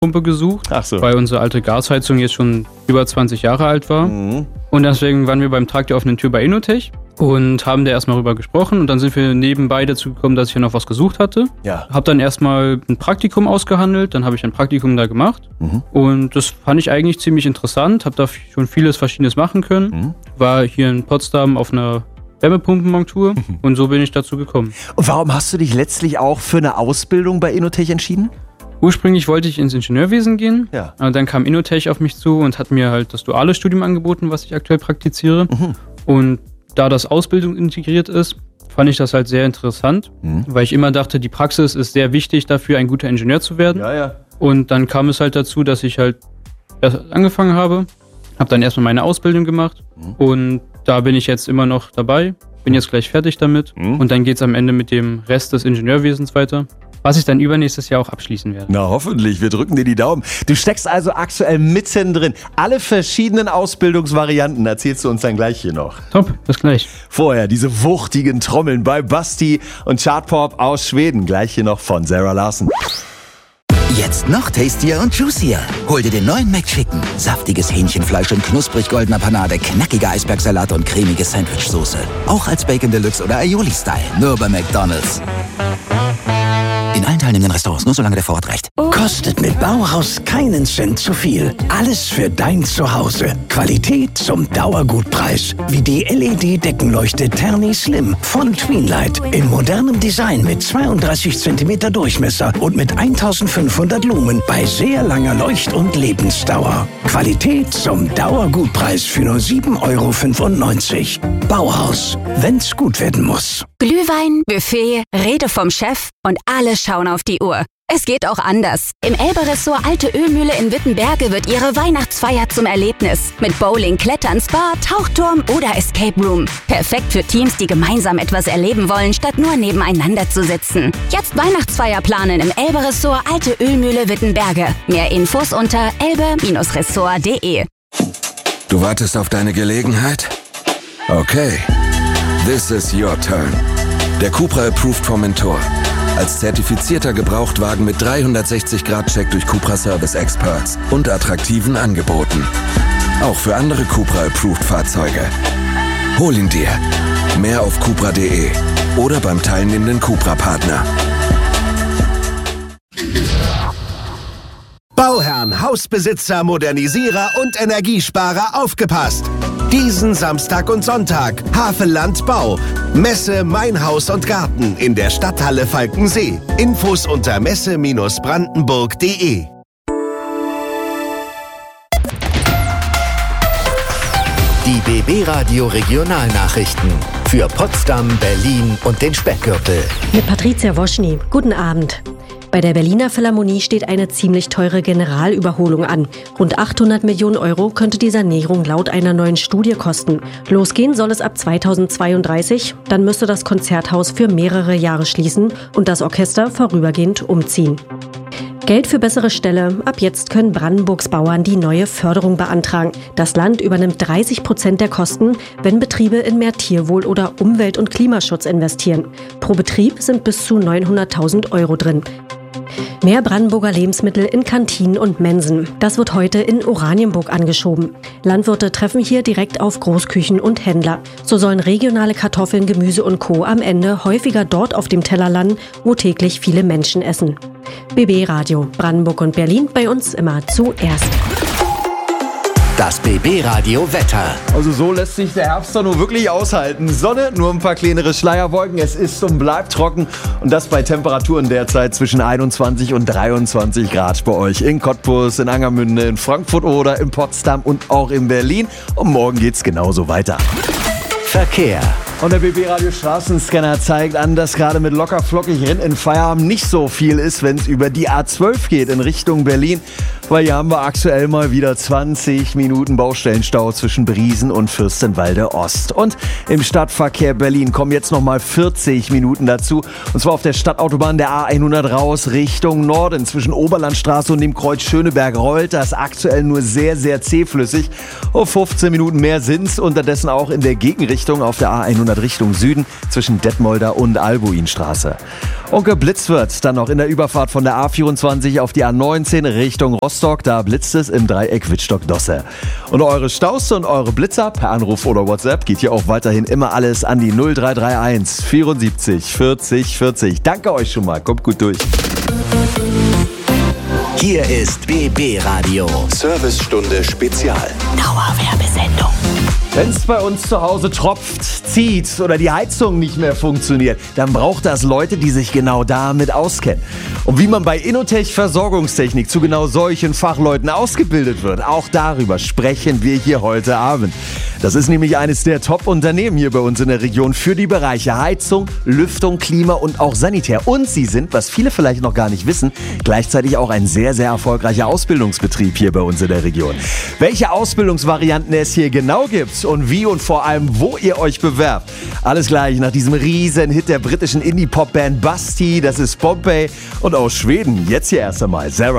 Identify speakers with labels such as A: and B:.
A: Wärmepumpe gesucht, weil unsere alte Gasheizung jetzt schon über 20 Jahre alt war. Mhm. Und deswegen waren wir beim Tag der offenen Tür bei InnoTech und haben da erstmal rüber gesprochen. Und dann sind wir nebenbei dazu gekommen, dass ich ja noch was gesucht hatte. Ja. Hab dann erstmal ein Praktikum ausgehandelt, dann habe ich ein Praktikum da gemacht. Mhm. Und das fand ich eigentlich ziemlich interessant, habe da schon vieles Verschiedenes machen können. Mhm. War hier in Potsdam auf einer Wärmepumpenmontur und so bin ich dazu gekommen.
B: Und warum hast du dich letztlich auch für eine Ausbildung bei InnoTech entschieden?
A: Ursprünglich wollte ich ins Ingenieurwesen gehen, aber dann kam InnoTech auf mich zu und hat mir halt das duale Studium angeboten, was ich aktuell praktiziere. Mhm. Und da das Ausbildung integriert ist, fand ich das halt sehr interessant, weil ich immer dachte, die Praxis ist sehr wichtig dafür, ein guter Ingenieur zu werden. Ja, ja. Und dann kam es halt dazu, dass ich halt erst angefangen habe dann erstmal meine Ausbildung gemacht und da bin ich jetzt immer noch dabei, bin jetzt gleich fertig damit und dann geht es am Ende mit dem Rest des Ingenieurwesens weiter, was ich dann übernächstes Jahr auch abschließen werde.
B: Na hoffentlich, wir drücken dir die Daumen. Du steckst also aktuell mittendrin. Alle verschiedenen Ausbildungsvarianten erzählst du uns dann gleich hier noch.
A: Top, bis gleich.
B: Vorher diese wuchtigen Trommeln bei Basti und Chartpop aus Schweden. Gleich hier noch von Sarah Larsen.
C: Jetzt noch tastier und juicier. Hol dir den neuen McChicken. Saftiges Hähnchenfleisch in knusprig goldener Panade, knackiger Eisbergsalat und cremige Sandwichsoße. Auch als Bacon Deluxe oder Aioli-Style. Nur bei McDonald's. In allen teilnehmenden Restaurants, nur solange der Vorrat reicht.
D: Kostet mit Bauhaus keinen Cent zu viel. Alles für dein Zuhause. Qualität zum Dauergutpreis. Wie die LED-Deckenleuchte Terni Slim von Tweenlight. In modernem Design mit 32 cm Durchmesser und mit 1500 Lumen bei sehr langer Leucht- und Lebensdauer. Qualität zum Dauergutpreis für nur 7,95 €. Bauhaus, wenn's gut werden muss.
E: Glühwein, Buffet, Rede vom Chef und alle schauen auf die Uhr. Es geht auch anders. Im Elbe-Ressort Alte Ölmühle in Wittenberge wird Ihre Weihnachtsfeier zum Erlebnis. Mit Bowling, Klettern, Spa, Tauchturm oder Escape Room. Perfekt für Teams, die gemeinsam etwas erleben wollen, statt nur nebeneinander zu sitzen. Jetzt Weihnachtsfeier planen im Elbe-Ressort Alte Ölmühle Wittenberge. Mehr Infos unter elbe-ressort.de.
F: Du wartest auf deine Gelegenheit? Okay. This is your turn. Der Cupra Approved Formentor. Als zertifizierter Gebrauchtwagen mit 360-Grad-Check durch Cupra Service Experts und attraktiven Angeboten. Auch für andere Cupra Approved Fahrzeuge. Hol ihn dir. Mehr auf cupra.de oder beim teilnehmenden Cupra-Partner.
G: Bauherren, Hausbesitzer, Modernisierer und Energiesparer aufgepasst! Diesen Samstag und Sonntag Havelland Bau. Messe Mein Haus und Garten in der Stadthalle Falkensee. Infos unter messe-brandenburg.de.
H: Die BB Radio Regionalnachrichten für Potsdam, Berlin und den Speckgürtel.
I: Mit Patricia Woschny. Guten Abend. Bei der Berliner Philharmonie steht eine ziemlich teure Generalüberholung an. Rund 800 Millionen € könnte die Sanierung laut einer neuen Studie kosten. Losgehen soll es ab 2032. Dann müsste das Konzerthaus für mehrere Jahre schließen und das Orchester vorübergehend umziehen. Geld für bessere Ställe. Ab jetzt können Brandenburgs Bauern die neue Förderung beantragen. Das Land übernimmt 30% der Kosten, wenn Betriebe in mehr Tierwohl oder Umwelt- und Klimaschutz investieren. Pro Betrieb sind bis zu 900.000 € drin. Mehr Brandenburger Lebensmittel in Kantinen und Mensen. Das wird heute in Oranienburg angeschoben. Landwirte treffen hier direkt auf Großküchen und Händler. So sollen regionale Kartoffeln, Gemüse und Co. am Ende häufiger dort auf dem Teller landen, wo täglich viele Menschen essen. BB Radio, Brandenburg und Berlin, bei uns immer zuerst.
H: Das BB Radio Wetter.
B: Also so lässt sich der Herbst doch nur wirklich aushalten. Sonne, nur ein paar kleinere Schleierwolken. Es ist und bleibt trocken. Und das bei Temperaturen derzeit zwischen 21 und 23 Grad bei euch. In Cottbus, in Angermünde, in Frankfurt oder in Potsdam und auch in Berlin. Und morgen geht's genauso weiter.
H: Verkehr.
B: Und der BB Radio Straßenscanner zeigt an, dass gerade mit locker flockig Rennen in Feierabend nicht so viel ist, wenn es über die A12 geht in Richtung Berlin. Weil hier haben wir aktuell mal wieder 20 Minuten Baustellenstau zwischen Briesen und Fürstenwalde Ost. Und im Stadtverkehr Berlin kommen jetzt nochmal 40 Minuten dazu. Und zwar auf der Stadtautobahn der A100 raus Richtung Norden. Zwischen Oberlandstraße und dem Kreuz Schöneberg rollt das aktuell nur sehr, sehr zähflüssig. 15 Minuten mehr sind's. Unterdessen auch in der Gegenrichtung auf der A100 Richtung Süden zwischen Detmolder und Albuinstraße. Und geblitzt wird dann noch in der Überfahrt von der A24 auf die A19 Richtung Rostock. Da blitzt es im Dreieck Wittstock-Dosse. Und eure Staus und eure Blitzer per Anruf oder WhatsApp geht hier auch weiterhin immer alles an die 0331 74 40 40. Danke euch schon mal. Kommt gut durch.
H: Hier ist BB Radio.
F: Servicestunde Spezial.
E: Dauerwerbesendung.
B: Wenn es bei uns zu Hause tropft, zieht oder die Heizung nicht mehr funktioniert, dann braucht das Leute, die sich genau damit auskennen. Und wie man bei Innotech Versorgungstechnik zu genau solchen Fachleuten ausgebildet wird, auch darüber sprechen wir hier heute Abend. Das ist nämlich eines der Top-Unternehmen hier bei uns in der Region für die Bereiche Heizung, Lüftung, Klima und auch Sanitär. Und sie sind, was viele vielleicht noch gar nicht wissen, gleichzeitig auch ein sehr, sehr erfolgreicher Ausbildungsbetrieb hier bei uns in der Region. Welche Ausbildungsvarianten es hier genau gibt und wie und vor allem, wo ihr euch bewerbt. Alles gleich nach diesem riesen Hit der britischen Indie-Pop-Band Basti, das ist Bombay, und aus Schweden jetzt hier erst einmal Sarah